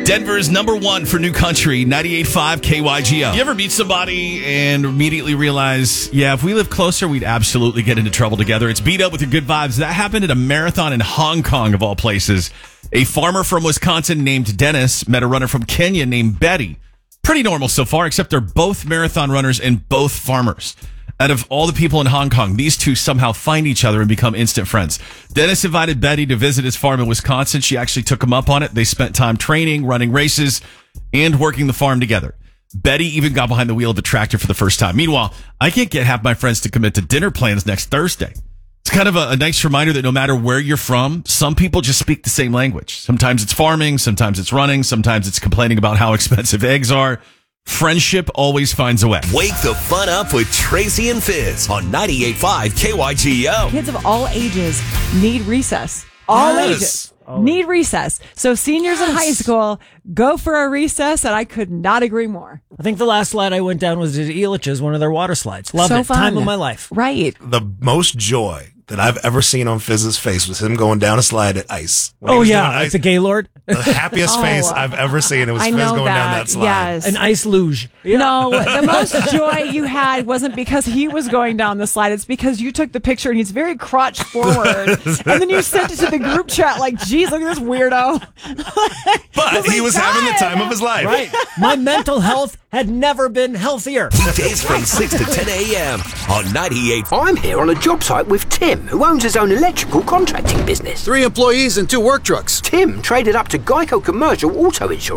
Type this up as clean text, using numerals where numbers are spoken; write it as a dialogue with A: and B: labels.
A: Denver's number one for new country, 98.5 KYGO. You ever meet somebody and immediately realize, yeah, if we lived closer, we'd absolutely get into trouble together? It's Beat Up with Your Good Vibes. That happened at a marathon in Hong Kong, of all places. A farmer from Wisconsin named Dennis met a runner from Kenya named Betty. Pretty normal so far, except they're both marathon runners and both farmers. Out of all the people in Hong Kong, these two somehow find each other and become instant friends. Dennis invited Betty to visit his farm in Wisconsin. She actually took him up on it. They spent time training, running races, and working the farm together. Betty even got behind the wheel of the tractor for the first time. Meanwhile, I can't get half my friends to commit to dinner plans next Thursday. It's kind of a nice reminder that no matter where you're from, some people just speak the same language. Sometimes it's farming, sometimes it's running, sometimes it's complaining about how expensive eggs are. Friendship always finds a way.
B: Wake the fun up with Tracy and Fizz on 98.5 KYGO.
C: Kids of all ages need recess. All ages need recess. So seniors in high school, go for a recess, and I could not agree more.
D: I think the last slide I went down was at Elitch's, one of their water slides. Loved
C: So
D: it.
C: fun.
D: Time of my life.
C: Right.
E: The most joy that I've ever seen on Fizz's face was him going down a slide at ice. When he
D: Oh,
E: was
D: yeah.
E: doing
D: Like
E: ice.
D: the Gaylord.
E: The happiest face I've ever seen. It was
C: I
E: Fizz
C: know
E: going down that slide.
C: Yes.
D: An ice luge.
C: No, the most joy you had wasn't because he was going down the slide. It's because you took the picture and he's very crotch forward. And then you sent it to the group chat like, geez, look at this weirdo.
E: But he was having the time of his life.
D: Right. My mental health had never been healthier.
B: Weekdays from 6 to 10 a.m. on 98.
F: I'm here on a job site with Tim, who owns his own electrical contracting business.
G: 3 employees and 2 work trucks.
F: Tim traded up to Geico Commercial Auto Insurance